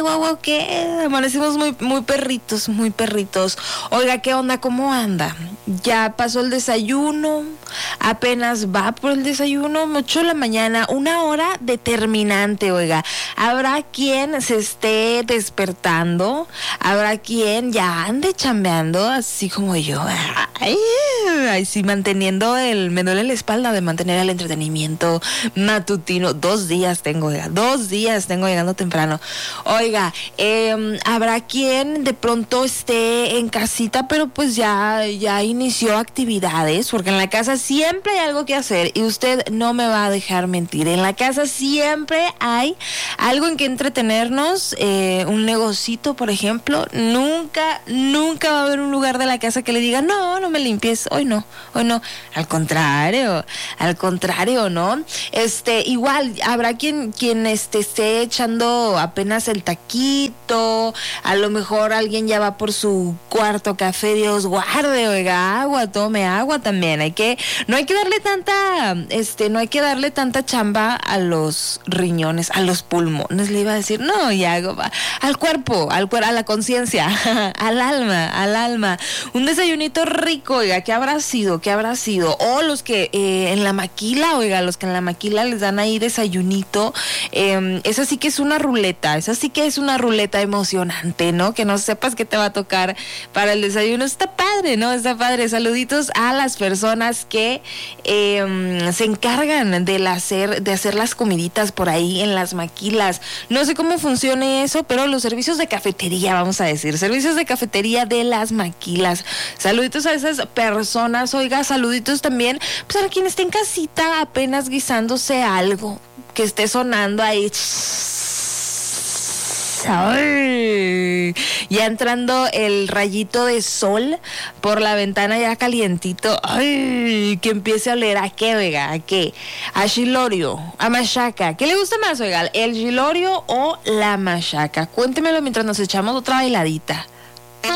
guau, ¿qué? Amanecimos muy perritos, muy perritos. Oiga, ¿qué onda? ¿Cómo anda? Ya pasó el desayuno, apenas va por el desayuno, 8 de la mañana, una hora determinante, oiga. Habrá quien se esté despertando, habrá quien ya ande chambeando, así como yo. Ay, sí, me duele la espalda de mantener el entretenimiento matutino. 2 días tengo, oiga, 2 días tengo llegando temprano. Oiga, habrá quien de pronto esté en casita, pero pues ya inició actividades, porque en la casa siempre hay algo que hacer y usted no me va a dejar mentir. En la casa siempre hay algo en que entretenernos, un negocito, por ejemplo. Nunca va a haber un lugar de la casa que le diga, no me limpies, hoy no. Al contrario, ¿no? Igual habrá quien esté echando apenas el taquito, a lo mejor alguien ya va por su cuarto café, Dios guarde, oiga, agua, tome agua también. No hay que darle tanta chamba a los riñones, a los pulmones, le iba a decir, no, ya al cuerpo, a la conciencia, al alma. Un desayunito rico, oiga, ¿qué habrá sido? O los que en la maquila, oiga, los que en la maquila les dan ahí desayunito, esa sí que es una ruleta emocionante, ¿no? Que no sepas qué te va a tocar para el desayuno, está padre, ¿no? Está padre. Saluditos a las personas que se encargan de hacer las comiditas por ahí en las maquilas. No sé cómo funcione eso, pero los servicios de cafetería, vamos a decir, servicios de cafetería de las maquilas. Saluditos a esas personas, oiga, saluditos también, pues a quien esté en casita apenas guisándose algo, que esté sonando ahí. Ay, ya entrando el rayito de sol por la ventana ya calientito. Ay, que empiece a oler a qué, oiga, a qué, a chilorio, a machaca. ¿Qué le gusta más, oiga, el chilorio o la machaca? Cuéntemelo mientras nos echamos otra bailadita.